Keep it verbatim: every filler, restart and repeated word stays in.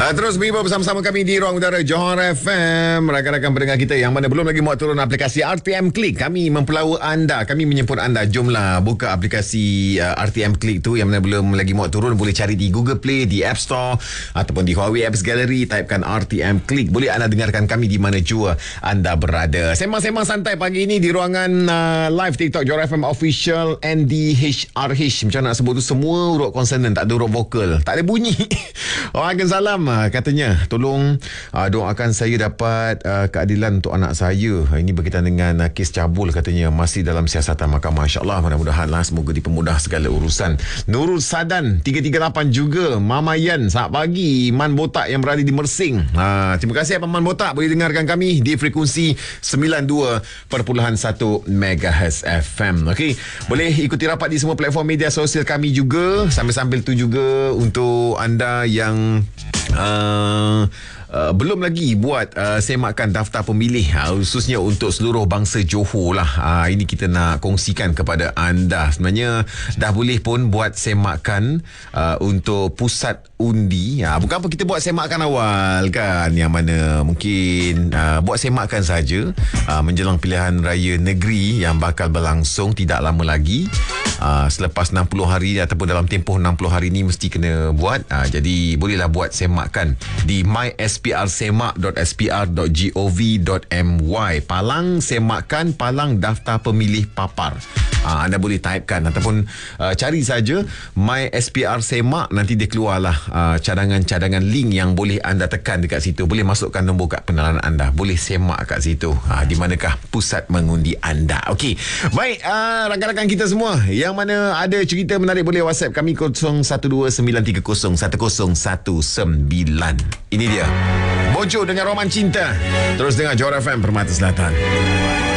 Uh, terus berjumpa bersama-sama kami di ruang udara Johor F M. Rakan-rakan pendengar kita yang mana belum lagi muat turun aplikasi R T M Click, kami mempelawa anda, kami menyemput anda. Jomlah buka aplikasi uh, R T M Click tu. Yang mana belum lagi muat turun, boleh cari di Google Play, di App Store ataupun di Huawei Apps Gallery. Typekan R T M Click. Boleh anda dengarkan kami di mana jua anda berada. Sembang-sembang santai pagi ini di ruangan uh, live TikTok Johor F M Official N D H R H. Macam nak sebut tu, semua huruf konsonan, tak ada huruf vokal, tak ada bunyi. Waalaikumsalam. Katanya tolong uh, doakan saya dapat uh, keadilan untuk anak saya. Ini berkaitan dengan uh, kes cabul, katanya masih dalam siasatan mahkamah. InsyaAllah mudah-mudahan lah, semoga dipermudah segala urusan. Nurul Sadan tiga tiga lapan juga. Mama Yan, selamat pagi. Man Botak yang berada di Mersing. uh, Terima kasih Abang Man Botak. Boleh dengarkan kami di frekuensi sembilan dua perpuluhan satu megahertz F M. Okey, boleh ikuti rapat di semua platform media sosial kami juga. Sambil-sambil tu juga untuk anda yang Uh, uh, belum lagi buat uh, semakan daftar pemilih, uh, khususnya untuk seluruh bangsa Johor lah. Uh, ini kita nak kongsikan kepada anda. Sebenarnya dah boleh pun buat semakan uh, untuk pusat undi. Uh, bukan apa kita buat semakan awal kan, yang mana mungkin uh, buat semakan saja uh, menjelang pilihan raya negeri yang bakal berlangsung tidak lama lagi. Uh, selepas enam puluh hari ataupun dalam tempoh enam puluh hari ni mesti kena buat. Uh, jadi bolehlah buat semakan di my s p r semak dot s p r dot gov dot my. Palang semakan, palang daftar pemilih papar. Uh, anda boleh typekan ataupun uh, cari saja My S P R Semak. Nanti dia keluarlah uh, cadangan-cadangan link yang boleh anda tekan dekat situ. Boleh masukkan nombor kad pengenalan anda. Boleh semak kat situ. Uh, di manakah pusat mengundi anda. Okey. Baik, uh, rakan-rakan kita semua yang mana ada cerita menarik, boleh WhatsApp kami kosong satu dua sembilan tiga kosong satu kosong satu sembilan. Ini dia Bojo dengan Roman Cinta. Terus dengar Johor F M Permata Selatan.